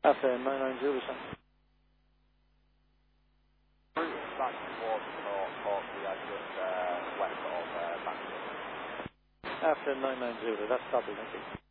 After 99 Zulu, sir. Back towards Port, just west of Manchester. After 99 Zulu, that's copy, thank you.